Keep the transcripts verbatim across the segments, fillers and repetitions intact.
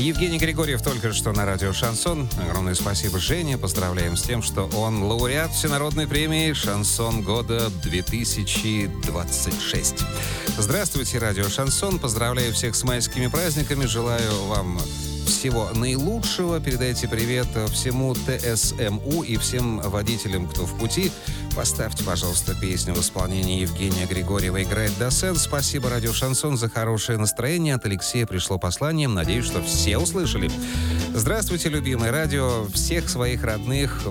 Евгений Григорьев только что на радио «Шансон». Огромное спасибо Жене. Поздравляем с тем, что он лауреат Всенародной премии «Шансон года две тысячи двадцать шесть». Здравствуйте, радио «Шансон». Поздравляю всех с майскими праздниками. Желаю вам всего наилучшего. Передайте привет всему ТСМУ и всем водителям, кто в пути. Поставьте, пожалуйста, песню в исполнении Евгения Григорьева «Играет до сен». Спасибо, радио «Шансон», за хорошее настроение. От Алексея пришло послание. Надеюсь, что все услышали. Здравствуйте, любимое радио. Всех своих родных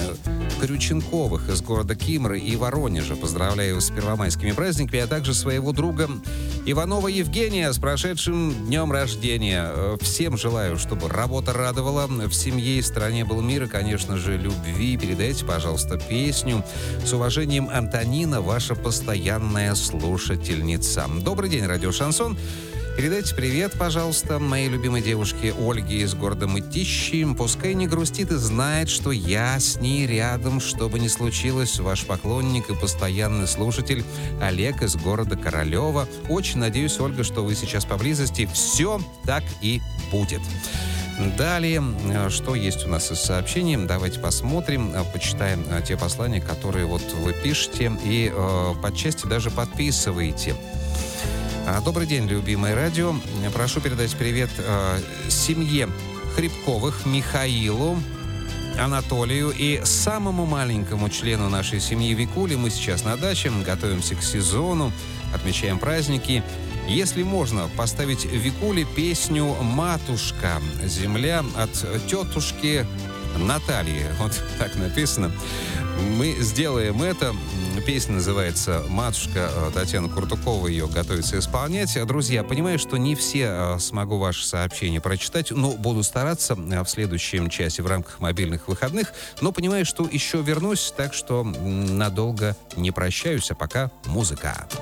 Крюченковых из города Кимры и Воронежа поздравляю с первомайскими праздниками, а также своего друга Иванова Евгения с прошедшим днем рождения. Всем желаю, чтобы работа радовала, в семье и стране был мир и, конечно же, любви. Передайте, пожалуйста, песню. С уважением, Антонина, ваша постоянная слушательница. Добрый день, радио «Шансон». Передайте привет, пожалуйста, моей любимой девушке Ольге из города Мытищи. Пускай не грустит и знает, что я с ней рядом, что бы ни случилось. Ваш поклонник и постоянный слушатель Олег из города Королева. Очень надеюсь, Ольга, что вы сейчас поблизости. Все так и будет. Далее, что есть у нас из сообщений? Давайте посмотрим, почитаем те послания, которые вот вы пишете и э, по части даже подписываете. Добрый день, любимое радио. Прошу передать привет э, семье Хребковых, Михаилу, Анатолию и самому маленькому члену нашей семьи Викуле. Мы сейчас на даче, готовимся к сезону, отмечаем праздники. Если можно, поставить Викуле песню «Матушка. Земля» от тетушки Натальи. Вот так написано. Мы сделаем это. Песня называется «Матушка». Татьяна Куртукова ее готовится исполнять. Друзья, понимаю, что не все смогу ваши сообщения прочитать, но буду стараться в следующем часе в рамках мобильных выходных. Но понимаю, что еще вернусь, так что надолго не прощаюсь, а пока музыка.